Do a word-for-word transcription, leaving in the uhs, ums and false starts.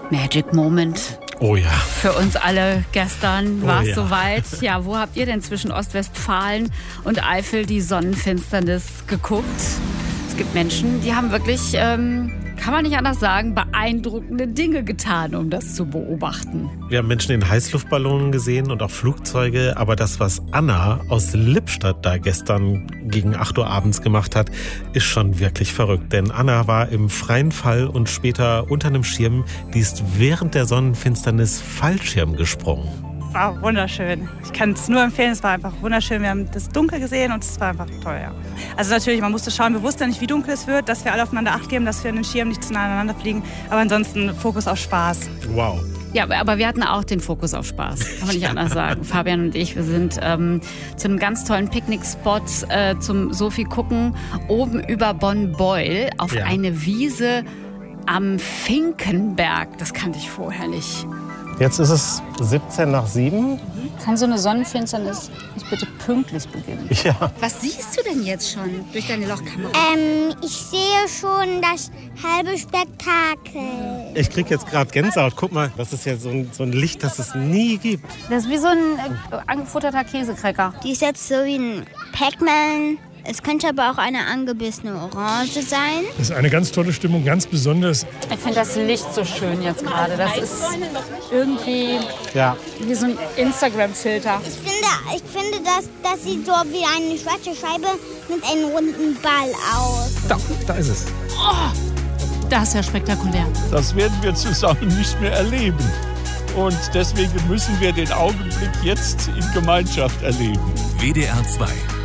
Magic Moment. Oh ja. Für uns alle gestern war es oh ja. soweit. Ja, wo habt ihr denn zwischen Ostwestfalen und Eifel die Sonnenfinsternis geguckt? Es gibt Menschen, die haben wirklich, ähm, kann man nicht anders sagen, beeindruckende Dinge getan, um das zu beobachten. Wir haben Menschen in Heißluftballonen gesehen und auch Flugzeuge. Aber das, was Anna aus Lippstadt da gestern gegen acht Uhr abends gemacht hat, ist schon wirklich verrückt. Denn Anna war im freien Fall und später unter einem Schirm. Die ist während der Sonnenfinsternis Fallschirm gesprungen. War wunderschön. Ich kann es nur empfehlen, es war einfach wunderschön. Wir haben das Dunkel gesehen und es war einfach toll, ja. Also natürlich, man musste schauen, wir wussten ja nicht, wie dunkel es wird, dass wir alle aufeinander Acht geben, dass wir in den Schirm nicht zu nah aneinander fliegen. Aber ansonsten Fokus auf Spaß. Wow. Ja, aber wir hatten auch den Fokus auf Spaß, kann man nicht anders sagen. Fabian und ich, wir sind ähm, zu einem ganz tollen Picknickspot äh, zum Sophie gucken, oben über Bonn-Beul auf ja. eine Wiese am Finkenberg. Das kannte ich vorher nicht. Jetzt ist es siebzehn nach sieben. Kann so eine Sonnenfinsternis nicht bitte pünktlich beginnen? Ja. Was siehst du denn jetzt schon durch deine Lochkamera? Ähm, ich sehe schon das halbe Spektakel. Ich krieg jetzt gerade Gänsehaut. Guck mal, das ist ja so ein, so ein Licht, das es nie gibt. Das ist wie so ein äh, angefutterter Käsekräcker. Die ist jetzt so wie ein Pac-Man. Es könnte aber auch eine angebissene Orange sein. Das ist eine ganz tolle Stimmung, ganz besonders. Ich finde das Licht so schön jetzt gerade. Das ist irgendwie ja. wie so ein Instagram-Filter. Ich finde, ich finde das, das sieht so wie eine schwarze Scheibe mit einem runden Ball aus. Da, da ist es. Oh, das ist ja spektakulär. Das werden wir zusammen nicht mehr erleben. Und deswegen müssen wir den Augenblick jetzt in Gemeinschaft erleben. W D R zwei